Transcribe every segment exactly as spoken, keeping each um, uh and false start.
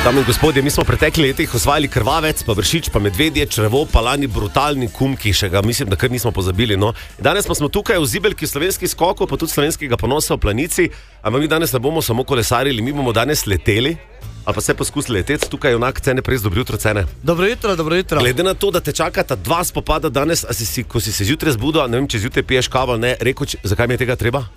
Dame in gospodje, mi smo v preteklih letih osvajali Krvavec, pa Vršič, pa Medvedje, Črevo, pa lani brutalni Kumki, še ga mislim, da kar nismo pozabili. No. Danes pa smo tukaj v zibelki slovenskih skokov, pa tudi slovenskega ponosa v Planici, ampak mi danes ne bomo samo kolesarili, mi bomo danes leteli, ali pa se poskusili leteti. Tukaj je onak Cene Pres, dobro jutro, Cene. Dobro jutro, dobro jutro. Glede na to, da te čakata dva spopada danes, a si, si ko si se zjutraj zbudil, ne vem, če zjutraj piješ kavo, ne, rekel, če, zakaj mi je tega treba?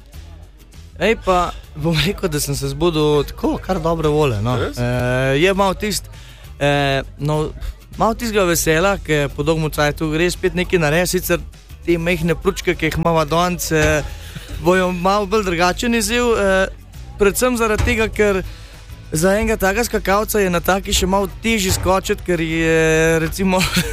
Ej, pa bom rekel, da sem se zbudil tako, kar dobre vole. No. E, je malo tist, e, no, malo tistega vesela, ker po dolgem cajtu gre spet nekaj narediti, sicer te mehne pručke, ki jih imamo danes, e, bojo malo bolj drugačen izziv, e, predvsem zaradi tega, ker za enega takega skakalca je na taki še malo težji skočiti, ker je recimo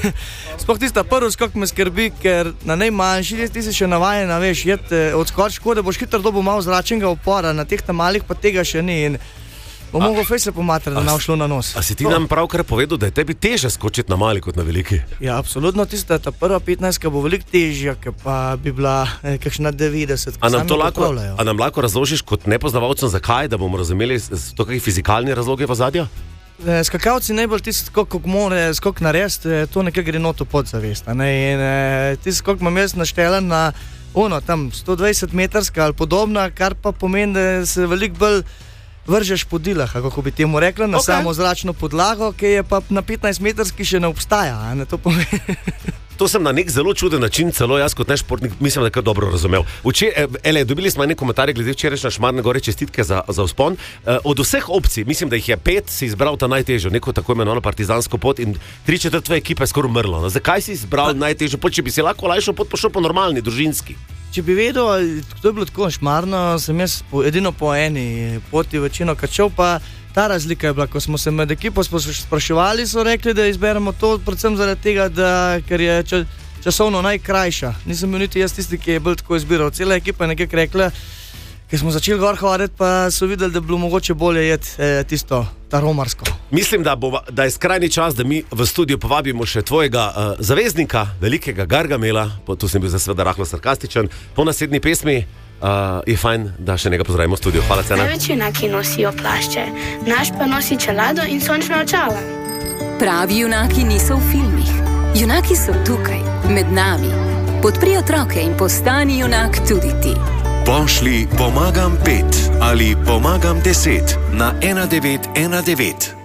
sploh tista prvi skok me skrbi, ker na najmanjši ti si še navajen, veš, jed odskoč, tako da boš hitro dobil malo zračnega upora, na teh tam malih pa tega še ni in bom mogel fej se pomatrati, da ne bo šlo na nos. A si ti nam pravkar povedal, da je tebi teže skočiti na mali kot na veliki? Ja, absolutno, tista ta prva petnajstka bo veliko težja, ker pa bi bila eh, kakšna devetdeset. A nam to lahko, a nam lahko razložiš kot nepoznavalcem, zakaj, da bomo razumeli to, kakšni fizikalni razlogi v zadju? Eh, skakalci najbolj tisti skok, ko more skok narediti, eh, to nekaj gre not v podzavest. In eh, tisti skok imam jaz naštelen na ono, tam sto dvajset metrska ali podobna, kar pa pomeni, da se veliko bolj vržeš po dilah, kako bi temu rekla, na okay. samo zračno podlago, ki je pa na petnajst metrski še ne obstaja. Ne, to pomeni. To sem na nek zelo čuden način, celo jaz kot nešportnik, mislim, da je kar dobro razumel. Vče, ele, dobili smo ene komentarje glede včerajšnje Šmarne gore, čestitke za, za vzpon. Uh, od vseh opcij, mislim, da jih je pet, si izbral ta najtežjo, neko tako imenovano partizansko pot in tri četrt tvoje ekipe je skoraj umrlo. No, zakaj si izbral pa najtežjo pot, če bi si lahko lajšo pot pošel po normalni, družinski? Če bi vedel, to je bilo tako Šmarno, sem jaz po, edino po eni poti večino kačal, pa ta razlika je bila, ko smo se med ekipo spraševali, so rekli, da izberemo to predvsem zaradi tega, da, ker je ča, časovno najkrajša. Nisem bil niti jaz tisti, ki je bil tako izbiral. Cela ekipa je nekaj rekla, ker smo začeli gor hoditi, pa so videli, da bi bilo mogoče bolje jeti eh, tisto, ta romarsko. Mislim, da, bo, da je skrajni čas, da mi v studiu povabimo še tvojega uh, zaveznika, velikega Gargamela, po, tu sem bil za seveda rahlo sarkastičen, po naslednji pesmi uh, je fajn, da še njega pozdravimo v studiu. Hvala, Cena. Večina, ki nosijo plašče, naš pa nosi čelado in sončna očala. Pravi junaki niso v filmih. Junaki so tukaj, med nami. Podpri otroke in postani junak tudi ti. Pošli pomagam pet ali pomagam deset na ena devet ena devet.